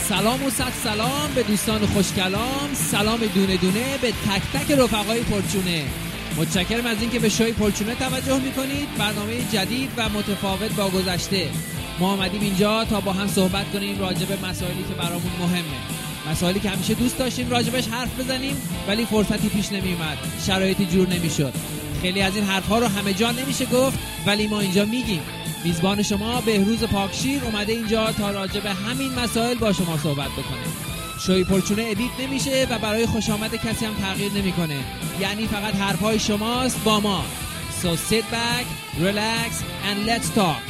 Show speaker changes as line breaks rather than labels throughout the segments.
سلام و صد سلام به دوستان خوشکلام، سلام دونه دونه به تک تک رفقای پرچونه. متشکرم از اینکه به شوی پرچونه توجه میکنید. برنامه جدید و متفاوت با گذشته. ما آمدیم اینجا تا با هم صحبت کنیم راجع به مسائلی که برامون مهمه، مسائلی که همیشه دوست داشتیم راجبش حرف بزنیم ولی فرصتی پیش نمیومد، شرایطی جور نمیشد. خیلی از این حرفها رو همه جا نمیشه گفت ولی ما اینجا میگیم. میزبان شما بهروز پاکشیر اومده اینجا تا راجع به همین مسائل با شما صحبت بکنه. شوی پرچونه ادیت نمیشه و برای خوش آمد کسی هم تغییر نمیکنه، یعنی فقط حرفهای شماست با ما. So sit back, relax and let's talk.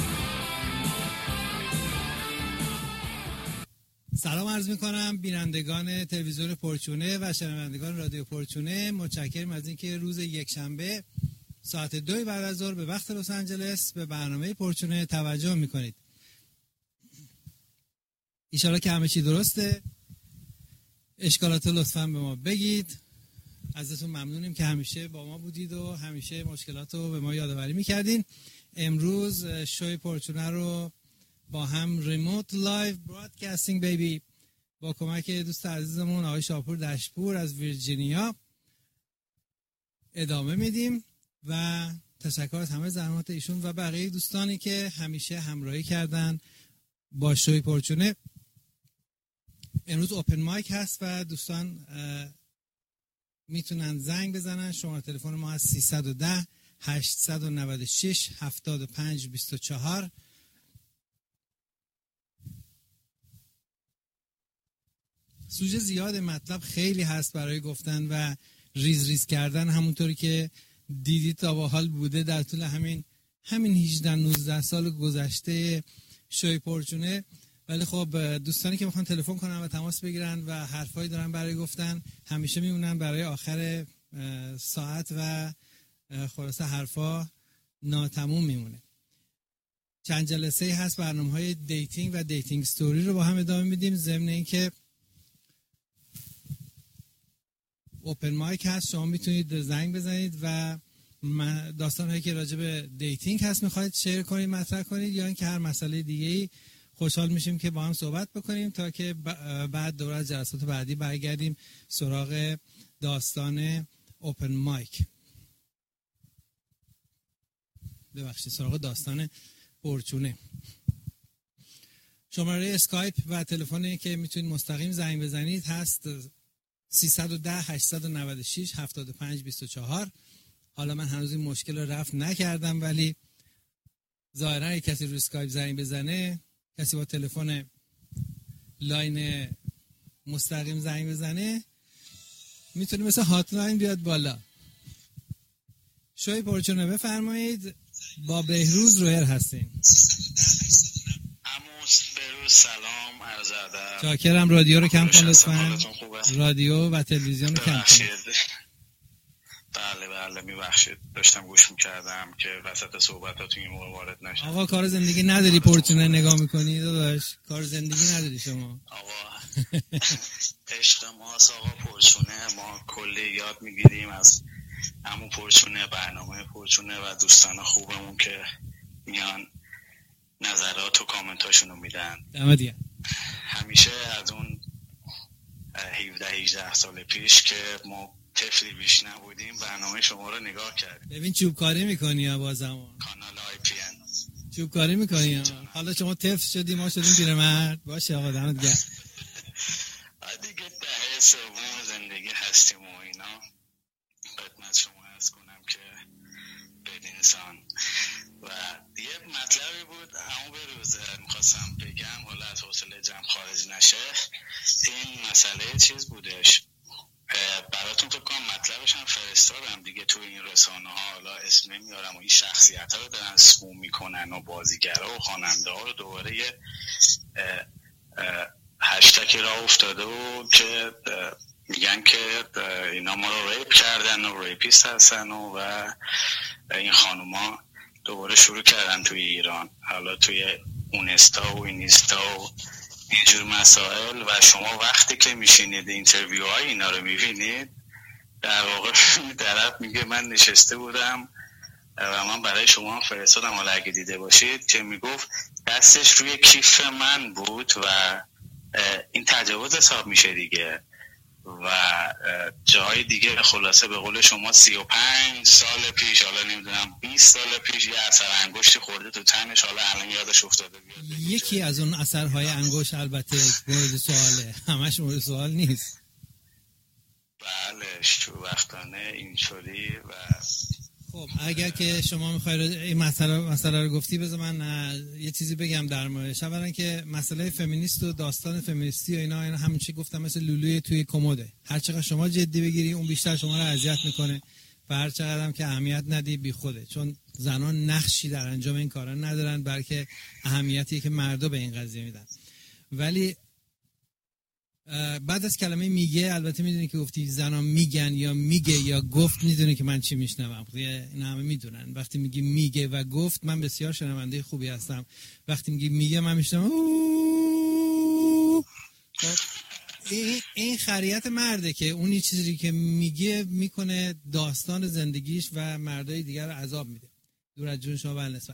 سلام عرض میکنم بینندگان تلویزیون پرچونه و شنوندگان رادیو پرچونه. متشکرم از اینکه روز یکشنبه ساعت 2 بعد از ظهر به وقت لس آنجلس به برنامه پرچونه توجه میکنید. ایشالا که همه چی درسته. اشکالات لطفاً به ما بگید. ازتون ممنونیم که همیشه با ما بودید و همیشه مشکلات رو به ما یادآوری میکردین. امروز شوی پرچونه رو با هم ریموت لایو برادکاستینگ بیبی با کمک دوست عزیزمون آقای شاپور دشپور از ویرجینیا ادامه میدیم و تشکر از همه زحمات ایشون و بقیه دوستانی که همیشه همراهی کردن با شوی پرچونه. امروز اوپن مایک هست و دوستان میتونن زنگ بزنن. شماره تلفن ما از 310 896 75 24. سوژه زیاد، مطلب خیلی هست برای گفتن و ریز کردن، همونطوری که دیدید تا به حال بوده در طول همین 18-19 سال گذشته شوی پرچونه. ولی خب دوستانی که میخوان تلفن کنن و تماس بگیرن و حرفایی دارن برای گفتن همیشه میمونن برای آخر ساعت و خلاصه حرفا ناتموم میمونه. چند جلسه هست برنامه‌های دیتینگ و دیتینگ ستوری رو با هم ادامه میدیم. ضمن اینکه اوپن مایک هست، شما میتونید زنگ بزنید و داستان‌هایی که راجع به دیتینگ هست میخواید شیر کنید، مطرح کنید، یا اینکه هر مسئله دیگه‌ای خوشحال میشیم که با هم صحبت بکنیم تا که بعد دوره از جلسات بعدی برگردیم سراغ داستان اوپن مایک. سراغ داستان پرچونه. شماره اسکایپ و تلفنی که میتونید مستقیم زنگ بزنید هست 310 896 75 24. حالا من هنوز این مشکل رو رفع نکردم ولی ظاهرا یک کسی روی اسکایپ زنگ بزنه، کسی با تلفن لاین مستقیم زنگ بزنه، میتونه مثل هاتلاین بیاد بالا. شوی پرچونه بفرمایید. با بهروز رویر هستیم.
بهروز سلام، عرض ادب.
شاکرم. رادیو رو کم کن لطفاً. رادیو و تلویزیون رو کم کن.
بله میبخشید، داشتم گوش میکردم که وسط صحبتاتون این موقع وارد نشم.
آقا کار زندگی نداری پرچونه نگاه میکنی داداش؟ کار زندگی نداری شما؟
آقا عشق ماست آقا پرچونه. ما کلی یاد میگیریم از همون پرچونه، برنامه پرچونه و دوستان خوبمون که میان نظرات و کامنتاشونو میدن.
دمت گرم.
همیشه از اون 17-18 سال پیش که ما طفلی بیش نبودیم برنامه شما رو نگاه کردیم.
ببین چوب کاری میکنی یا بازمون
کانال IPN
چوب کاری میکنی. حالا شما طفل شدی ما شدیم پیرمرد. باشه آقا دمت گرم.
دیگه دهه سوم زندگی هستیم و اینا. خدمت شما عرض کنم که بدین انسان و یه مطلبی بود همون بروز میخواستم بگم، حالا از حوصله جمع خارج نشه. این مسئله چیز بودش براتون، فکر کنم مطلبش هم فرستادم دیگه تو این رسانه ها، حالا اسم نمیارم، و این شخصیت ها رو دارن سموم میکنن و بازیگرها و خواننده ها رو دوباره یه هشتکی را افتاده و که میگن که اینا ما رو ریپ کردن و ریپیست هستن و این خانوما دوباره شروع کردن توی ایران، حالا توی اونستا و اینستا و اینجور مسائل. و شما وقتی که میشینید اینترویو های اینا رو میبینید، در واقع طرف میگه من نشسته بودم و من برای شما هم فرستادم، حالا اگه دیده باشید، که میگفت دستش روی کیف من بود و این تجاوز حساب میشه دیگه. و جای دیگه خلاصه به قول شما 35 سال پیش، حالا نمیدونم 20 سال پیش یه اثر انگشتی خورده تو تنش، حالا الان یادش افتاده بیاد.
یکی از اون اثرهای انگشت البته مورد سواله، همش مورد سوال نیست.
بله شوختانه اینطوری. و
خب اگر که شما میخواید این مسئله رو گفتی، بذار من یه چیزی بگم در موردش. اولا که مسئله فمینیست و داستان فمینیستی و اینا همون چی گفتم، مثل لولوی توی کموده. هر چقدر شما جدی بگیری اون بیشتر شما رو اذیت میکنه و هر چقدر هم که اهمیت ندی بی خوده، چون زنان نقشی در انجام این کارا ندارن، بلکه اهمیتی که مردا به این قضیه میدن. ولی بعد از کلمه میگه، البته میدونی که گفتی زنان میگن یا میگه یا گفت، میدونی که من چی میشنوم. این همه میدونن وقتی میگی میگه و گفت، من بسیار شنونده خوبی هستم. وقتی میگی میگه من میشنوم. این خریت مرده که اونی چیزی که میگه میکنه داستان زندگیش و مردای دیگر رو عذاب میده، دور از جون شما بالنسبت.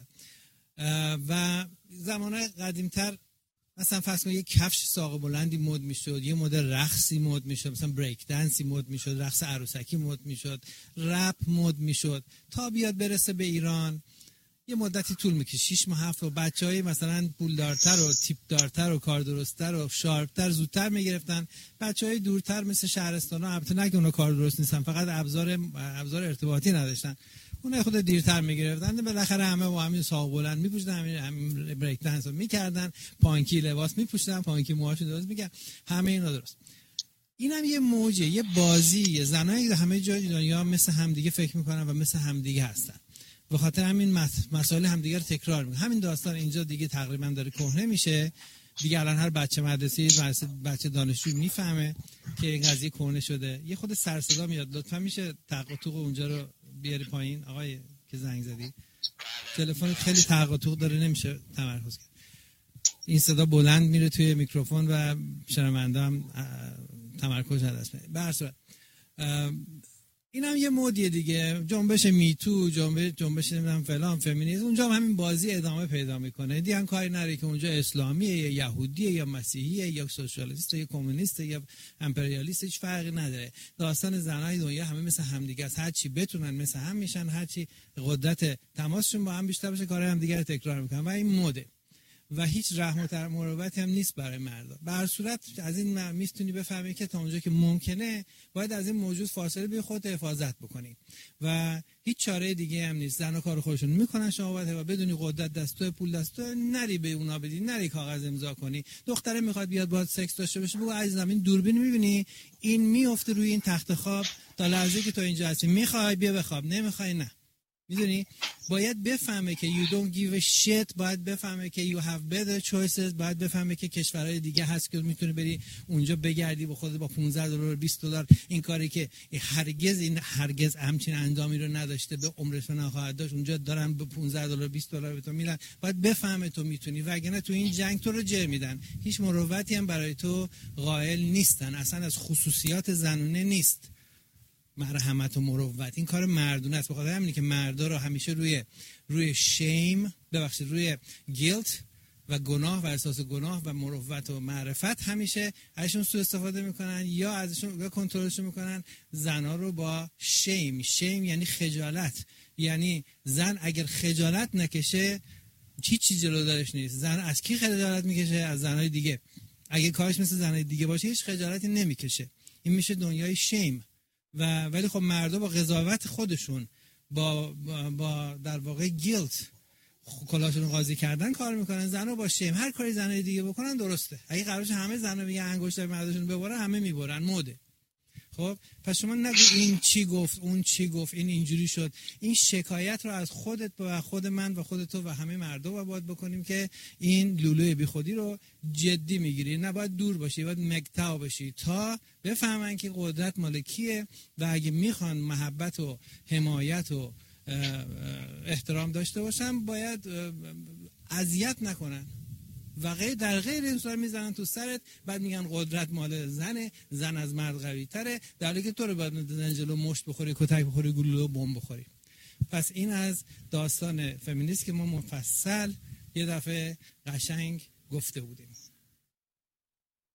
و زمانه قدیمتر مثلا فرض کن یه کفش ساق بلندی مد میشد، یه مدل رقصی مد میشد، مثلا بریک دنسی مد میشد، رقص عروسکی مد میشد، رپ مد میشد، تا بیاد برسه به ایران یه مدتی طول میکشه، 6 ماه 7 ماه. بچهای مثلا پولدارتر و تیپ دارتر و کار درست‌تر و شارپتر زودتر میگرفتن. بچهای دورتر مثل شهرستانا، البته نه که اونا کار درست نیستن، فقط ابزار ارتباطی نداشتن، اونها خود دیرتر میگرفتن. بالاخره همه با همین ساق بلند میپوشیدن، همین بریک دنس میکردن، پانکی لباس میپوشیدن، پانکی موهاشو درست میکردن، همه اینا درست. اینم یه موجه، یه بازی. زنایی که همه جای دنیا مثل همدیگه فکر میکنن و مثل همدیگه هستن، به خاطر همین مسائل همدیگه رو تکرار میکنن. همین داستان اینجا دیگه تقریبا داره کهنه میشه دیگه. الان هر بچه مدرسه‌ای، بچه دانشجو میفهمه که این قضیه کهنه شده. یه خود سر صدا میاد. لطفا میشه تق و توق اونجا رو بیاری پایین آقای که زنگ زدی؟ تلفن خیلی تق و توق داره، نمیشه تمرکز کرد. این صدا بلند میره توی میکروفون و شنونده هم تمرکز نداشت. به هر صورت اینم یه مودیه دیگه، جنبش میتو، جنبش نمیدونم فلان، فمینیسم، اونجا هم همین بازی ادامه پیدا میکنه. دیگه کاری نره که اونجا اسلامیه یا یهودیه یا مسیحیه یا سوسیالیست یا کمونیست یا امپریالیست، هیچ فرقی نداره. داستان زنای دنیا همه مثل همدیگه است. هر چی بتونن مثل هم میشن، هر چی قدرت تماسشون با هم بیشتر بشه، کارهای هم دیگه رو تکرار میکنن و این مده و هیچ رحمت و مروتی هم نیست برای مردا. به هر صورت از این میتونی بفهمی که تا اونجا که ممکنه باید از این موجود فاصله بی خود حفاظت بکنی و هیچ چاره دیگه هم نیست. زنا کار خودشون میکنن، شما باید و بدونی قدرت دستو، پول دستو، نری به اونا بدی، نری کاغذ امضا کنی. دختره میخواد بیاد باهات سکس داشته باشه، بگو عزیزم این دوربین میبینی این میفته روی این تخت خواب، تا لحظه که تو اینجا هستی میخوای بیا بخواب، نمیخوای نه. میدونی باید بفهمه که you don't give a shit، باید بفهمه که you have better choices، باید بفهمه که کشورهای دیگه هست که میتونی بری اونجا بگردی با خودت با $15 $20 این کاری که هرگز همچین اندامی رو نداشته به عمرش نخواهد داشت، اونجا دارن به $15 $20 به تو میدن. باید بفهمه تو میتونی، وگرنه تو این جنگ تو رو جر میدن. هیچ مروتی هم برای تو قائل نیستن، اصلا از خصوصیات زنونه نیست مرحمت و مروت. این کار مردونه است. بخاطر همینه که مردا رو همیشه روی شیم، ببخشید روی گیلت و گناه و احساس گناه و مروت و معرفت همیشه ازشون سوء استفاده میکنن یا ازشون کنترلشون میکنن. زنا رو با شیم یعنی خجالت، یعنی زن اگر خجالت نکشه هیچ چیزی جلو دارش نیست. زن از کی خجالت میکشه؟ از زنای دیگه. اگه کارش مثل زنای دیگه باشه هیچ خجالتی نمیکشه. این میشه دنیای شیم. ولی خب مردا با قضاوت خودشون، با در واقع گیلت کلاشون قاضی کردن کار میکنن. زنا با شیم هر کاری زنای دیگه بکنن درسته. اگه قرارش همه زنا میگن انگشت مرداشون ببرن، همه میبرن، مده. خب پس شما نگو این چی گفت اون چی گفت این اینجوری شد. این شکایت رو از خودت و خود من و خود تو و همه مردا باید بکنیم که این لولوی بی خودی رو جدی میگیری. نباید دور باشی، باید مگتاو باشی تا بفهمن که قدرت مال کیه و اگه میخوان محبت و حمایت و احترام داشته باشن باید اذیت نکنن و در غیر این صورت میزنن تو سرت، بعد میگن قدرت مال زنه، زن از مرد قوی تره، در حالی که تو رو باید میدن جلو مشت بخوری، کتک بخوری، گلوله و بمب بخوری. پس این از داستان فمینیست که ما مفصل یه دفعه قشنگ گفته بودیم.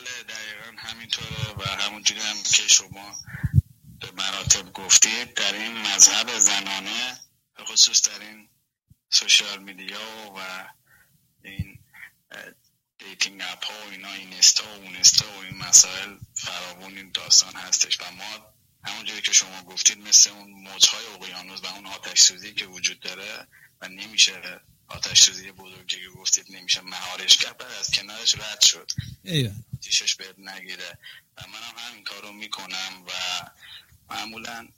بله دقیقا همینطوره و همونجوری هم که شما به مراتب گفتید در این مذهب زنانه به خصوص در این سوشال میدیا و این دیتینگ اپ ها و اینا، اینستا و اونستا و این مسائل فراوون این داستان هستش و ما همونجوری که شما گفتید مثل اون موجهای اقیانوس و اون آتش سوزی که وجود داره و نمیشه آتش سوزی بزرگی که گفتید نمیشه مهارش کرد، بعد از کنارش رد شد تیشش بهت نگیره و من هم همین کار رو میکنم و معمولا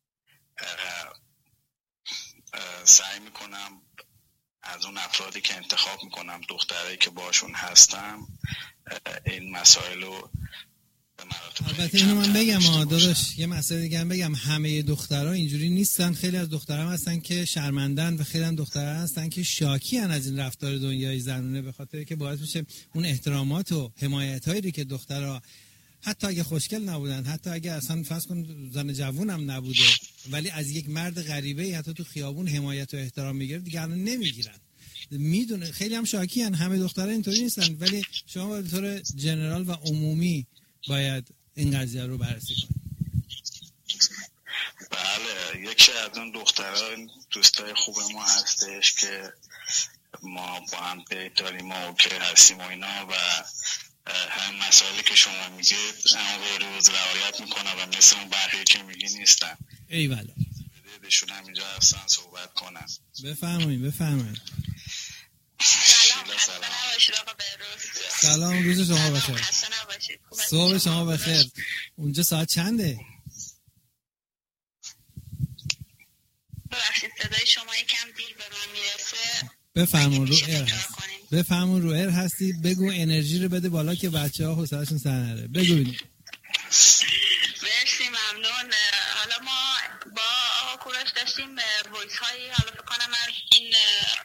سعی میکنم از اون افرادی که انتخاب میکنم، دخترایی که باشون هستم، این مسائل رو به مراتب.
البته اینو من بگم داداش، یه مسئله دیگه هم بگم، همه دخترها اینجوری نیستن. خیلی از دخترها هستن که شرمندن و خیلی هم دخترها هستن که شاکی ان از این رفتار دنیای زنونه، به خاطر که باعث میشه اون احترامات و حمایتایی که دخترها حتی اگه خوشگل نبودن، حتی اگه اصلا فرض کن زن جوون هم نبوده، ولی از یک مرد غریبه حتی تو خیابون حمایت و احترام میگیره، دیگه الان نمیگیرن. میدونه خیلی هم شاکی ان. همه دخترها اینطوری نیستن، ولی شما به طور جنرال و عمومی باید این قضیه رو بررسی کنید.
بله، یکی از اون دخترها دوستای خوب ما هستش که ما با هم دیت داریم و که هستیم و اینا و هم مسائلی که شما میگید اما به روز رعایت میکنن و مثل اون بقیه که میگی نیستن.
ایوالا
بهشون همینجا هستن صحبت کنن.
بفرمایید.
سلام،
روز شما بخیر. صبح شما بخیر. اونجا ساعت چنده؟
ببخشید صدای شما یکم دیر به من میرسه.
بفرمون رو ایر هستی. بگو انرژی رو بده بالا که بچه‌ها حوصله‌شون سر نره. بگو ببینیم.
مرسی، ممنون. حالا ما با آقا کوروش داشتیم وایس هایی، حالا فکر کنم از این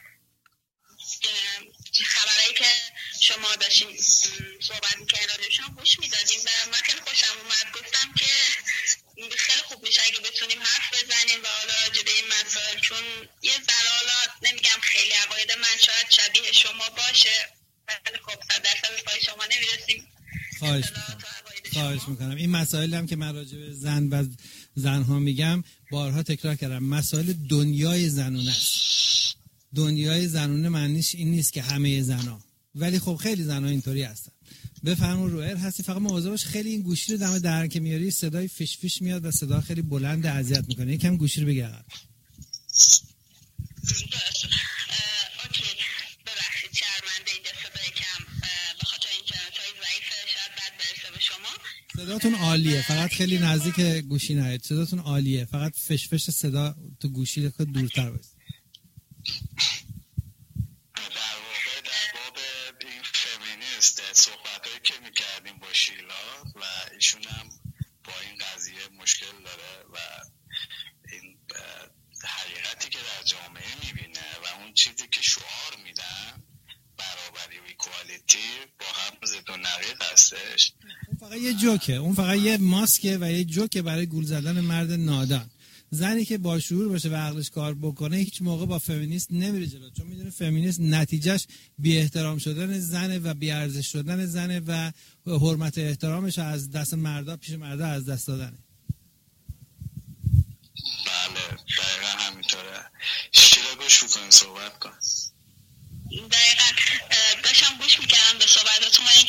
خبرایی که شما داشتین صحبت می‌کردین راجعشون گوش میدادیم و من خیلی خوشم اومد. گفتم که خیلی خوب میشه اگه بتونیم حرف بزنیم و حالا راجع به این مسائل، چون یه ذره حالا نمیگم خیلی عقاید من شاید شبیه شما باشه، ولی خب 100% پای شما نمیرسیم.
خواهش میکنم. این مسائل هم که من راجع به زن و زنها میگم بارها تکرار کردم، مسائل دنیای زنونه است. دنیای زنونه معنیش این نیست که همه زنها، ولی خب خیلی زنها اینطوری هستن. بفرمون رو ایر هستی. فقط مواظب باش خیلی این گوشی رو دم درن که میاری صدای فیش فیش میاد و صدا خیلی بلند اذیت میکنه. یکم گوشی رو بگیر.
اوکی، ببخشید شرمنده اینجا صدای کم به خاطر اینترنت‌های ضعیفه، شاید بد برسه به شما.
صداتون عالیه، فقط خیلی نزدیک گوشی نرید. صداتون عالیه، فقط فش فش صدا تو گوشی خود دورتر باشه.
صحبتایی که میکردیم با شیلا و ایشون هم با این قضیه مشکل داره و این حقیقتی که در جامعه میبینه و اون چیزی که شعار میدن برابری و ایکوالیتی با هم ضد و نقیض هستش.
اون فقط یه جوکه، اون فقط یه ماسکه و یه جوکه برای گول زدن مرد نادان. زنی که با شعور باشه و عقلش کار بکنه هیچ موقع با فمینیست نمیره جلو، چون میدونه فمینیست نتیجهش بی احترام شدن زنه و بی ارزش شدن زنه و حرمت احترامش از دست مردا پیش مردا از دست دادنه.
بله دقیقا همینطوره. شیلا گوش بکنیم صحبت کن.
دقیقا داشتم گوش میکردم به صحبتاتون و این